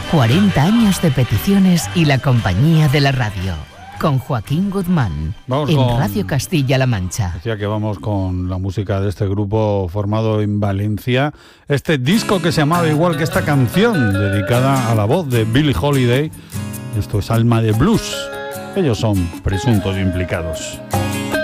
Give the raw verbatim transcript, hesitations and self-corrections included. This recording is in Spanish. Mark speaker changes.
Speaker 1: cuarenta años de peticiones y la compañía de la radio. Con Joaquín Guzmán, vamos en con, Radio Castilla-La Mancha.
Speaker 2: Decía que vamos con la música de este grupo formado en Valencia. Este disco que se llamaba igual que esta canción, dedicada a la voz de Billie Holiday. Esto es Alma de Blues. Ellos son presuntos implicados.